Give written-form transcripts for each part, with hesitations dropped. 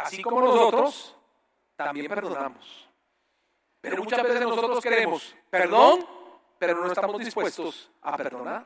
así como nosotros también perdonamos. Pero muchas veces nosotros queremos perdón, pero no estamos dispuestos a perdonar.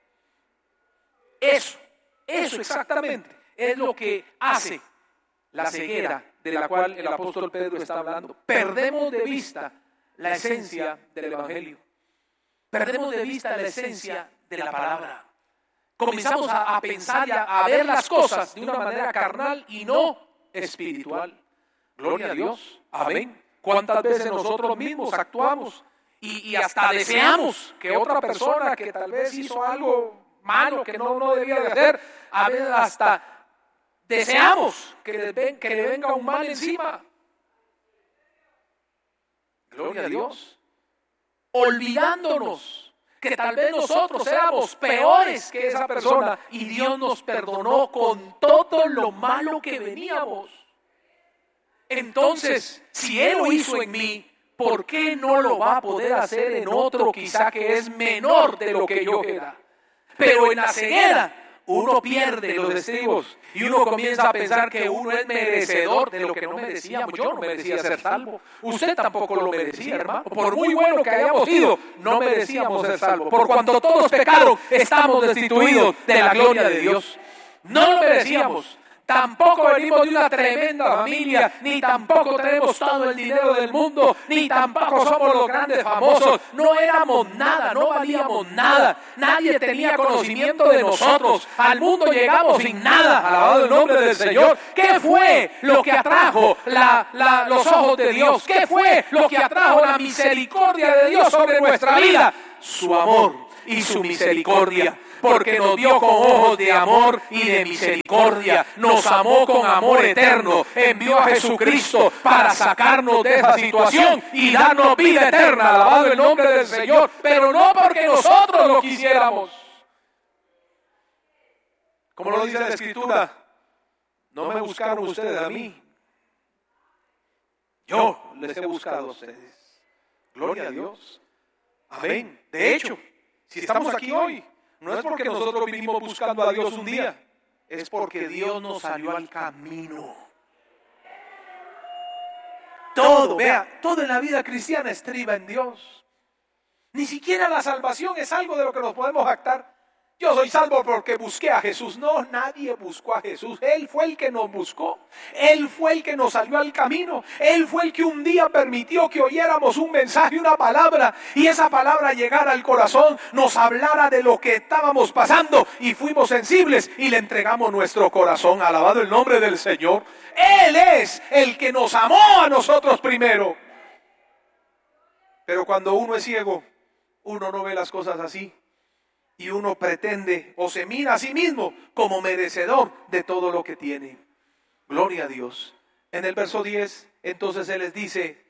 Eso exactamente es lo que hace la ceguera de la cual el apóstol Pedro está hablando. Perdemos de vista la esencia del Evangelio. Perdemos de vista la esencia de la palabra. Comenzamos a pensar y a ver las cosas de una manera carnal y no espiritual. Gloria a Dios. Amén. ¿Cuántas veces nosotros mismos actuamos y hasta deseamos que otra persona que tal vez hizo algo malo que no debía de hacer, a veces hasta deseamos que le venga un mal encima? Gloria a Dios. Olvidándonos que tal vez nosotros éramos peores que esa persona y Dios nos perdonó con todo lo malo que veníamos. Entonces, si Él lo hizo en mí, ¿por qué no lo va a poder hacer en otro quizá que es menor de lo que yo era? Pero en la ceguera uno pierde los estribos y uno comienza a pensar que uno es merecedor de lo que no merecíamos. Yo no merecía ser salvo. Usted tampoco lo merecía, hermano. Por muy bueno que hayamos sido, no merecíamos ser salvos. Por cuanto todos pecaron, estamos destituidos de la gloria de Dios. No lo merecíamos. Tampoco venimos de una tremenda familia, ni tampoco tenemos todo el dinero del mundo, ni tampoco somos los grandes famosos. No éramos nada, no valíamos nada. Nadie tenía conocimiento de nosotros. Al mundo llegamos sin nada. Alabado el nombre del Señor. ¿Qué fue lo que atrajo los ojos de Dios? ¿Qué fue lo que atrajo la misericordia de Dios sobre nuestra vida? Su amor y su misericordia. Porque nos vio con ojos de amor y de misericordia, nos amó con amor eterno, envió a Jesucristo para sacarnos de esa situación y darnos vida eterna, alabado el nombre del Señor, pero no porque nosotros lo quisiéramos. Como lo dice la Escritura, no me buscaron ustedes a mí, yo les he buscado a ustedes. Gloria a Dios. Amén. De hecho, si estamos aquí hoy, no es porque nosotros vinimos buscando a Dios un día, es porque Dios nos salió al camino. Todo en la vida cristiana estriba en Dios. Ni siquiera la salvación es algo de lo que nos podemos jactar. Yo soy salvo porque busqué a Jesús. No, nadie buscó a Jesús. Él fue el que nos buscó. Él fue el que nos salió al camino. Él fue el que un día permitió que oyéramos un mensaje, una palabra, y esa palabra llegara al corazón, nos hablara de lo que estábamos pasando y fuimos sensibles y le entregamos nuestro corazón. Alabado el nombre del Señor. Él es el que nos amó a nosotros primero. Pero cuando uno es ciego, uno no ve las cosas así. Y uno pretende o se mira a sí mismo como merecedor de todo lo que tiene. Gloria a Dios. En el verso 10, entonces Él les dice: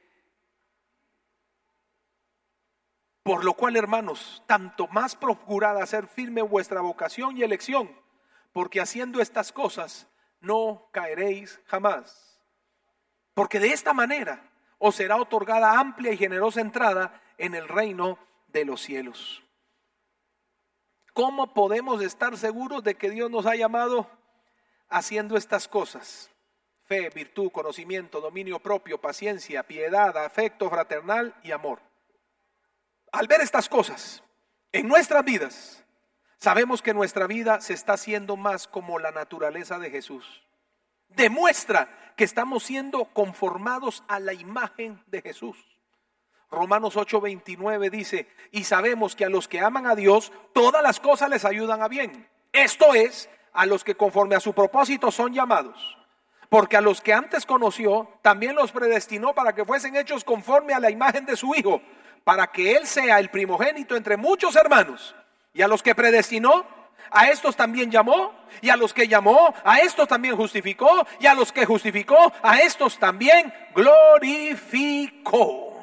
por lo cual, hermanos, tanto más procurad hacer firme vuestra vocación y elección, porque haciendo estas cosas no caeréis jamás. Porque de esta manera os será otorgada amplia y generosa entrada en el reino de los cielos. ¿Cómo podemos estar seguros de que Dios nos ha llamado? Haciendo estas cosas: fe, virtud, conocimiento, dominio propio, paciencia, piedad, afecto fraternal y amor. Al ver estas cosas en nuestras vidas, sabemos que nuestra vida se está haciendo más como la naturaleza de Jesús. Demuestra que estamos siendo conformados a la imagen de Jesús. Romanos 8:29 dice: y sabemos que a los que aman a Dios, todas las cosas les ayudan a bien. Esto es, a los que conforme a su propósito son llamados. Porque a los que antes conoció, también los predestinó para que fuesen hechos conforme a la imagen de su Hijo, para que Él sea el primogénito entre muchos hermanos. Y a los que predestinó, a estos también llamó, y a los que llamó, a estos también justificó, y a los que justificó, a estos también glorificó.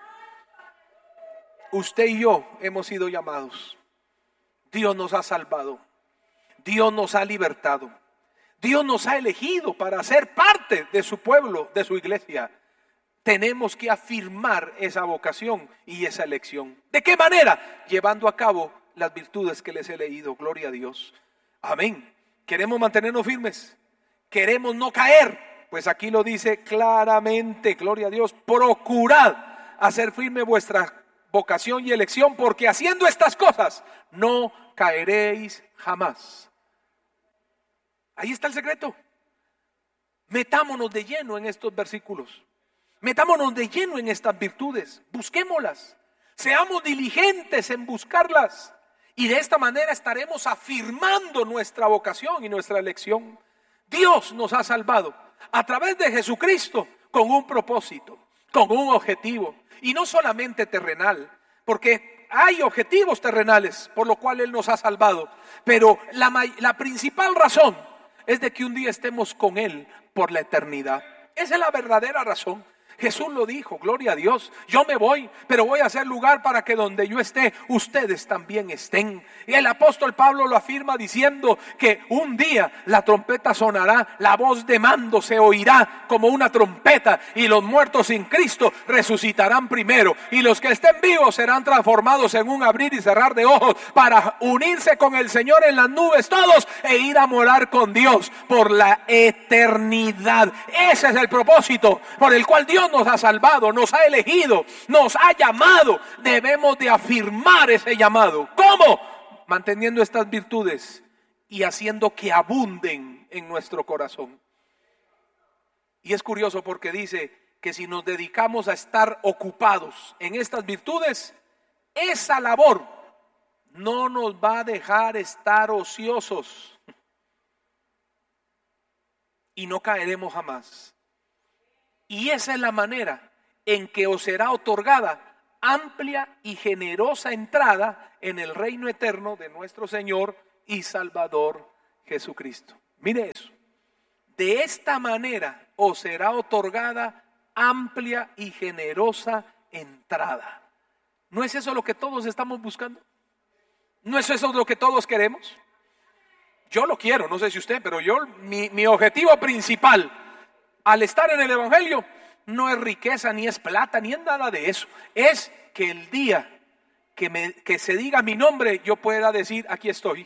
Usted y yo hemos sido llamados. Dios nos ha salvado. Dios nos ha libertado. Dios nos ha elegido para ser parte de su pueblo, de su iglesia. Tenemos que afirmar esa vocación y esa elección. ¿De qué manera? Llevando a cabo las virtudes que les he leído. Gloria a Dios. Amén. Queremos mantenernos firmes. Queremos no caer Pues aquí lo dice claramente, gloria a Dios, procurad hacer firme vuestra vocación y elección, porque haciendo estas cosas no caeréis jamás. Ahí está el secreto. Metámonos de lleno en estos versículos. Metámonos de lleno en estas virtudes. Busquémoslas. Seamos diligentes en buscarlas. Y de esta manera estaremos afirmando nuestra vocación y nuestra elección. Dios nos ha salvado a través de Jesucristo con un propósito, con un objetivo. Y no solamente terrenal, porque hay objetivos terrenales por lo cual Él nos ha salvado. Pero la principal razón es de que un día estemos con Él por la eternidad. Esa es la verdadera razón. Jesús lo dijo, gloria a Dios, yo me voy, pero voy a hacer lugar para que donde yo esté, ustedes también estén. Y el apóstol Pablo lo afirma diciendo que un día la trompeta sonará, la voz de mando se oirá como una trompeta, y los muertos sin Cristo resucitarán primero, y los que estén vivos serán transformados en un abrir y cerrar de ojos para unirse con el Señor en las nubes todos e ir a morar con Dios por la eternidad. Ese es el propósito por el cual Dios nos ha salvado, nos ha elegido, nos ha llamado. Debemos de afirmar ese llamado. ¿Cómo? Manteniendo estas virtudes y haciendo que abunden en nuestro corazón. Y es curioso porque dice que si nos dedicamos a estar ocupados en estas virtudes, esa labor no nos va a dejar estar ociosos y no caeremos jamás. Y esa es la manera en que os será otorgada amplia y generosa entrada en el reino eterno de nuestro Señor y Salvador Jesucristo. Mire eso. De esta manera os será otorgada amplia y generosa entrada. ¿No es eso lo que todos estamos buscando? ¿No es eso lo que todos queremos? Yo lo quiero, no sé si usted, pero mi objetivo principal al estar en el Evangelio no es riqueza, ni es plata, ni es nada de eso. Es que el día que se diga mi nombre, yo pueda decir, aquí estoy.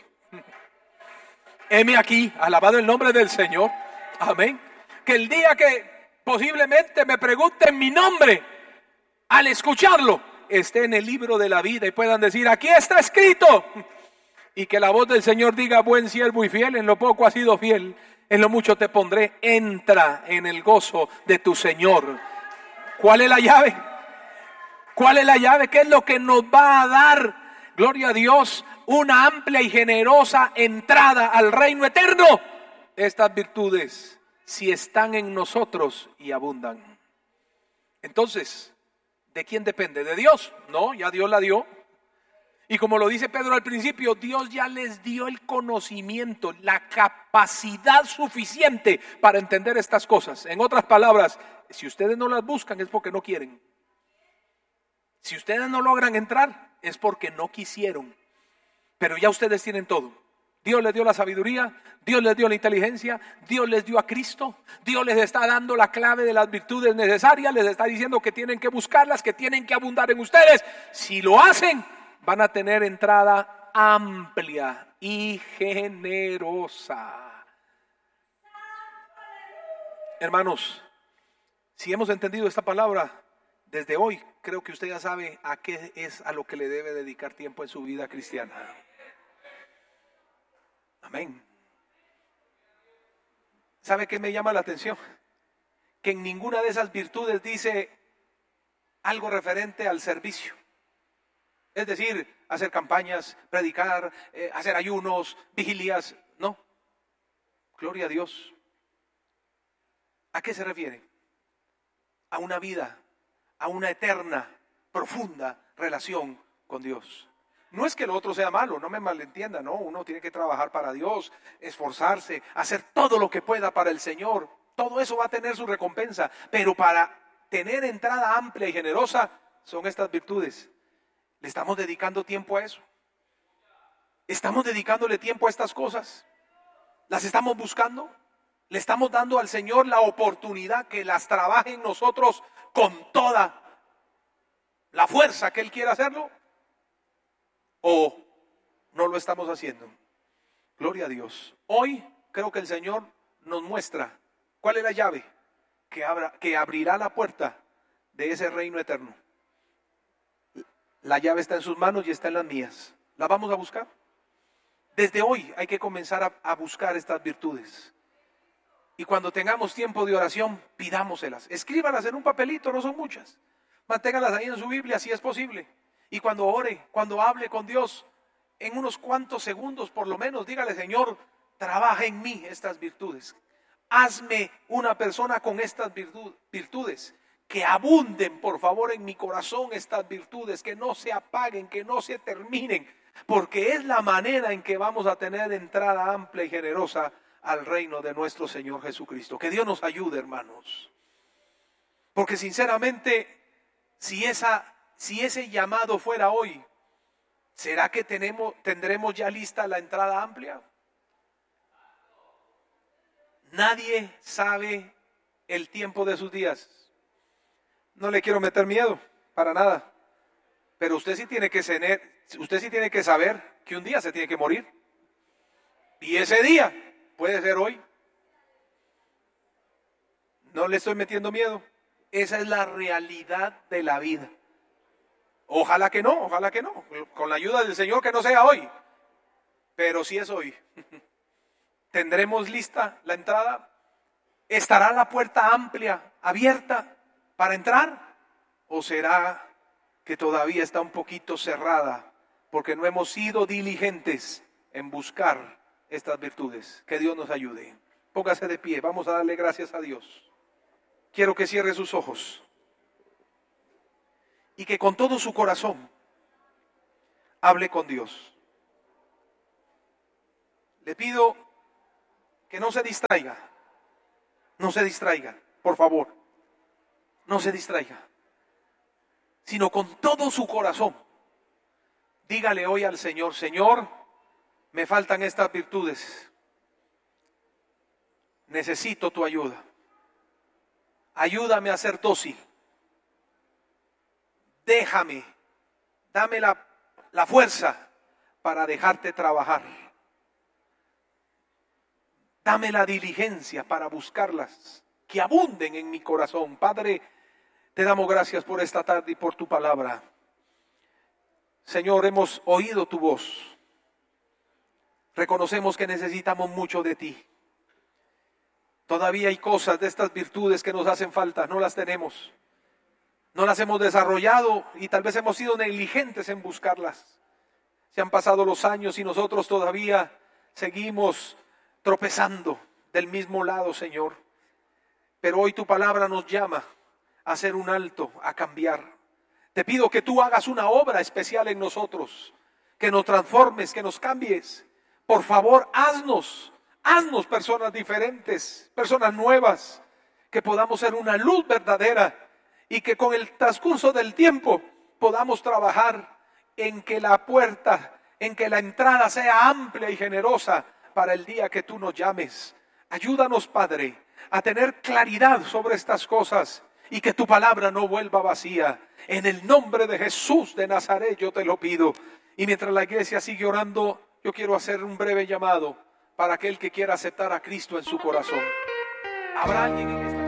Heme aquí, alabado el nombre del Señor. Amén. Que el día que posiblemente me pregunten mi nombre, al escucharlo, esté en el libro de la vida y puedan decir, aquí está escrito. Y que la voz del Señor diga, buen siervo y fiel, en lo poco has sido fiel, en lo mucho te pondré, entra en el gozo de tu Señor. ¿Cuál es la llave? ¿Cuál es la llave? ¿Qué es lo que nos va a dar, gloria a Dios, una amplia y generosa entrada al reino eterno? Estas virtudes, si están en nosotros y abundan. Entonces, ¿de quién depende? ¿De Dios? No, ya Dios la dio. Y como lo dice Pedro al principio, Dios ya les dio el conocimiento, la capacidad suficiente para entender estas cosas. En otras palabras, si ustedes no las buscan es porque no quieren. Si ustedes no logran entrar es porque no quisieron. Pero ya ustedes tienen todo. Dios les dio la sabiduría, Dios les dio la inteligencia, Dios les dio a Cristo, Dios les está dando la clave de las virtudes necesarias, les está diciendo que tienen que buscarlas, que tienen que abundar en ustedes. Si lo hacen, van a tener entrada amplia y generosa. Hermanos, si hemos entendido esta palabra, desde hoy creo que usted ya sabe a qué es a lo que le debe dedicar tiempo en su vida cristiana. Amén. ¿Sabe qué me llama la atención? Que en ninguna de esas virtudes dice algo referente al servicio. Es decir, hacer campañas, predicar, hacer ayunos, vigilias. No. Gloria a Dios. ¿A qué se refiere? A una vida, a una eterna, profunda relación con Dios. No es que lo otro sea malo, no me malentienda, no. Uno tiene que trabajar para Dios, esforzarse, hacer todo lo que pueda para el Señor. Todo eso va a tener su recompensa. Pero para tener entrada amplia y generosa son estas virtudes. ¿Le estamos dedicando tiempo a eso? ¿Estamos dedicándole tiempo a estas cosas? ¿Las estamos buscando? ¿Le estamos dando al Señor la oportunidad que las trabaje en nosotros con toda la fuerza que Él quiera hacerlo? ¿O no lo estamos haciendo? Gloria a Dios. Hoy creo que el Señor nos muestra cuál es la llave que abrirá la puerta de ese reino eterno. La llave está en sus manos y está en las mías. ¿La vamos a buscar? Desde hoy hay que comenzar a buscar estas virtudes. Y cuando tengamos tiempo de oración, pidámoselas. Escríbalas en un papelito, no son muchas. Manténgalas ahí en su Biblia si es posible. Y cuando ore, cuando hable con Dios, en unos cuantos segundos por lo menos, dígale: Señor, trabaja en mí estas virtudes. Hazme una persona con estas virtudes. Que abunden, por favor, en mi corazón estas virtudes, que no se apaguen, que no se terminen, porque es la manera en que vamos a tener entrada amplia y generosa al reino de nuestro Señor Jesucristo. Que Dios nos ayude, hermanos. Porque sinceramente, si ese llamado fuera hoy, ¿será que tendremos ya lista la entrada amplia? Nadie sabe el tiempo de sus días. No le quiero meter miedo, para nada. Pero usted sí tiene que saber que un día se tiene que morir. Y ese día puede ser hoy. No le estoy metiendo miedo. Esa es la realidad de la vida. Ojalá que no. Con la ayuda del Señor que no sea hoy. Pero si es hoy. ¿Tendremos lista la entrada? ¿Estará la puerta amplia, abierta para entrar? ¿O será que todavía está un poquito cerrada porque no hemos sido diligentes en buscar estas virtudes? Que Dios nos ayude. Póngase de pie, vamos a darle gracias a Dios. Quiero que cierre sus ojos y que con todo su corazón hable con Dios. Le pido que no se distraiga, por favor, no se distraiga, sino con todo su corazón, dígale hoy al Señor: Señor, me faltan estas virtudes, necesito tu ayuda, ayúdame a ser dócil, dame la fuerza para dejarte trabajar. Dame la diligencia para buscarlas, que abunden en mi corazón. Padre, te damos gracias por esta tarde y por tu palabra. Señor, hemos oído tu voz. Reconocemos que necesitamos mucho de ti. Todavía hay cosas de estas virtudes que nos hacen falta, no las tenemos. No las hemos desarrollado y tal vez hemos sido negligentes en buscarlas. Se han pasado los años y nosotros todavía seguimos tropezando del mismo lado, Señor. Pero hoy tu palabra nos llama a hacer un alto, a cambiar. Te pido que tú hagas una obra especial en nosotros, que nos transformes, que nos cambies. Por favor, haznos personas diferentes, personas nuevas, que podamos ser una luz verdadera y que con el transcurso del tiempo podamos trabajar en que la puerta, en que la entrada sea amplia y generosa para el día que tú nos llames. Ayúdanos, Padre, a tener claridad sobre estas cosas y que tu palabra no vuelva vacía. En el nombre de Jesús de Nazaret yo te lo pido. Y mientras la iglesia sigue orando, yo quiero hacer un breve llamado para aquel que quiera aceptar a Cristo en su corazón. ¿Habrá alguien en esta